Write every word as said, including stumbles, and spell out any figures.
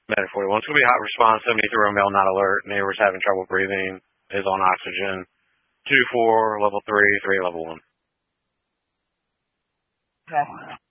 Medic forty-one. It's going to be hot response, seventy-three on mail, not alert. Neighbor's having trouble breathing. Is on oxygen. two four, level three, three level one. Okay.